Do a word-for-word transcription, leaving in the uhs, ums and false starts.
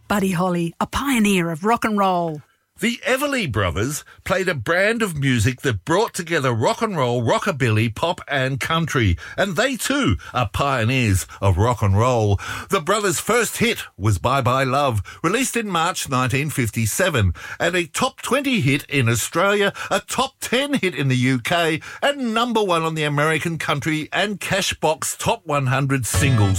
Buddy Holly, a pioneer of rock and roll. The Everly Brothers played a brand of music that brought together rock and roll, rockabilly, pop and country, and they too are pioneers of rock and roll. The brothers' first hit was Bye Bye Love, released in March nineteen fifty-seven, and a top twenty hit in Australia, a top ten hit in the U K, and number one on the American country and Cashbox Top one hundred singles